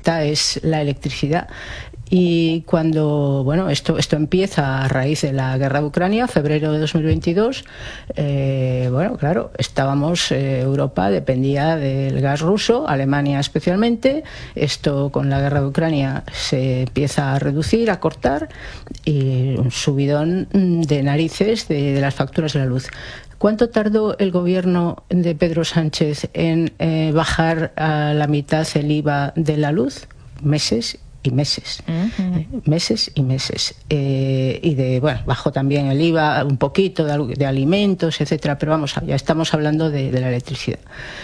fundamenta es la electricidad. Y cuando, bueno, esto empieza a raíz de la guerra de Ucrania, febrero de 2022, bueno, claro, Europa dependía del gas ruso, Alemania especialmente. Esto con la guerra de Ucrania se empieza a reducir, a cortar, y un subidón de narices de las facturas de la luz. ¿Cuánto tardó el gobierno de Pedro Sánchez en bajar a la mitad el IVA de la luz? Meses y meses, meses y meses. Bueno, bajó también el IVA un poquito de alimentos, etcétera, pero vamos, ya estamos hablando de la electricidad.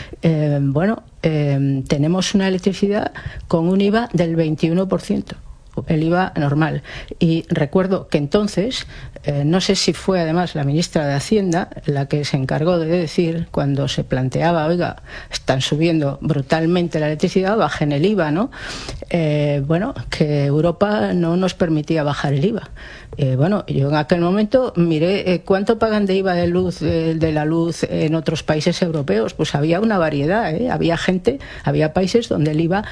Tenemos una electricidad con un IVA del 21%. El IVA normal. Y recuerdo que entonces, no sé si fue además la ministra de Hacienda la que se encargó de decir, cuando se planteaba, oiga, están subiendo brutalmente la electricidad, bajen el IVA, ¿no? Que Europa no nos permitía bajar el IVA. Yo en aquel momento miré cuánto pagan de IVA de la luz en otros países europeos. Pues había una variedad, había países donde el IVA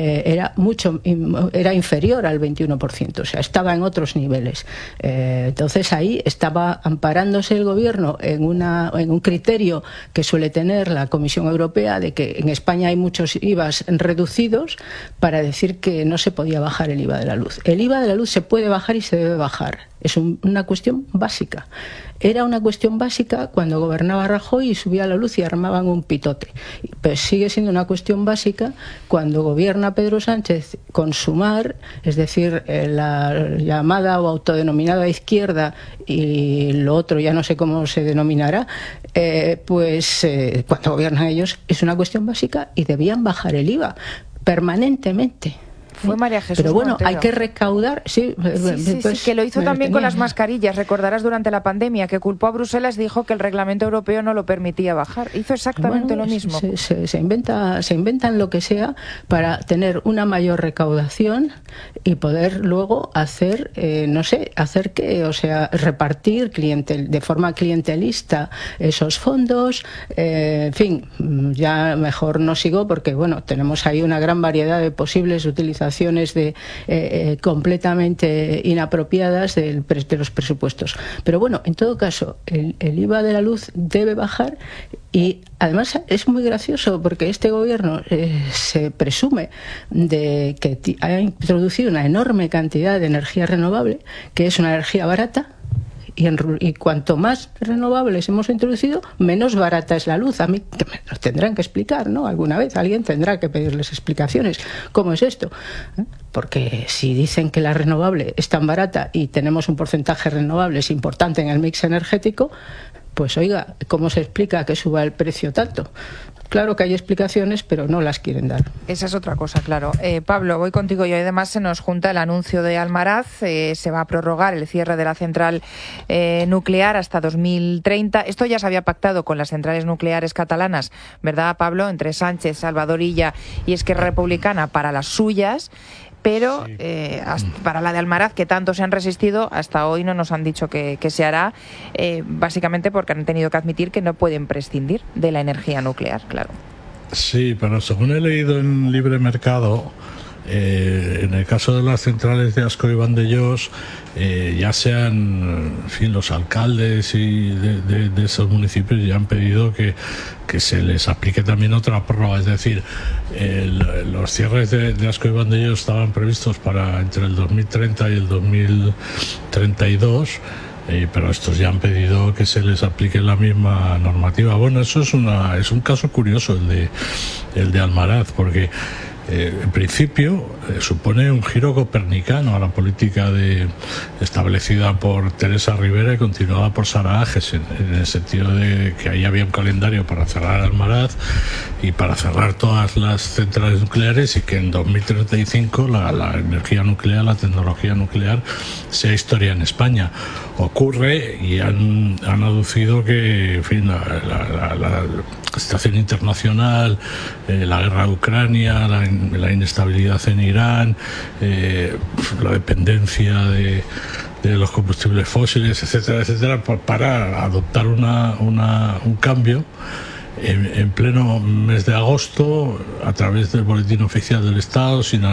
era inferior al 21%, o sea, estaba en otros niveles. Entonces ahí estaba amparándose el gobierno en un criterio que suele tener la Comisión Europea de que en España hay muchos IVAs reducidos, para decir que no se podía bajar el IVA de la luz. El IVA de la luz se puede bajar y se debe bajar. Es una cuestión básica. Era una cuestión básica cuando gobernaba Rajoy y subía la luz y armaban un pitote. Pero sigue siendo una cuestión básica cuando gobierna Pedro Sánchez con Sumar, es decir, la llamada o autodenominada izquierda, y lo otro ya no sé cómo se denominará, cuando gobiernan ellos es una cuestión básica y debían bajar el IVA permanentemente. Fue María Jesús Pero bueno, Montero. Hay que recaudar. Sí, que lo hizo también con las mascarillas. Recordarás durante la pandemia que culpó a Bruselas, dijo que el reglamento europeo no lo permitía bajar. Hizo exactamente lo mismo. Se inventan lo que sea para tener una mayor recaudación y poder luego hacer, repartir de forma clientelista esos fondos. En fin, ya mejor no sigo porque, bueno, tenemos ahí una gran variedad de posibles utilizaciones completamente inapropiadas de los presupuestos. Pero bueno, en todo caso, el IVA de la luz debe bajar. Y además es muy gracioso porque este gobierno se presume de que ha introducido una enorme cantidad de energía renovable, que es una energía barata. Y cuanto más renovables hemos introducido, menos barata es la luz. A mí que me lo tendrán que explicar, ¿no? Alguna vez alguien tendrá que pedirles explicaciones. ¿Cómo es esto? Porque si dicen que la renovable es tan barata y tenemos un porcentaje de renovables importante en el mix energético, pues oiga, ¿cómo se explica que suba el precio tanto? Claro que hay explicaciones, pero no las quieren dar. Esa es otra cosa, claro. Pablo, voy contigo. Y además se nos junta el anuncio de Almaraz. Se va a prorrogar el cierre de la central nuclear hasta 2030. Esto ya se había pactado con las centrales nucleares catalanas, ¿verdad, Pablo? Entre Sánchez, Salvador Illa y Esquerra Republicana para las suyas. Pero para la de Almaraz, que tanto se han resistido, hasta hoy no nos han dicho que se hará, básicamente porque han tenido que admitir que no pueden prescindir de la energía nuclear, claro. Sí, pero según he leído en Libre Mercado, en el caso de las centrales de Ascó y Vandellós, ya sean, en fin, los alcaldes y de esos municipios ya han pedido que se les aplique también otra prórroga, es decir, los cierres de Ascó y Vandellós estaban previstos para entre el 2030 y el 2032. Pero estos ya han pedido que se les aplique la misma normativa. Bueno, eso es un caso curioso el de Almaraz, porque en principio supone un giro copernicano a la política establecida por Teresa Rivera y continuada por Sara Ages, en el sentido de que ahí había un calendario para cerrar Almaraz y para cerrar todas las centrales nucleares, y que en 2035 la energía nuclear, la tecnología nuclear, sea historia en España. Ocurre, y han aducido que, en fin, la situación internacional, la guerra de Ucrania, la inestabilidad en Irán, la dependencia de los combustibles fósiles, etcétera, etcétera, para adoptar un cambio en pleno mes de agosto, a través del Boletín Oficial del Estado, sin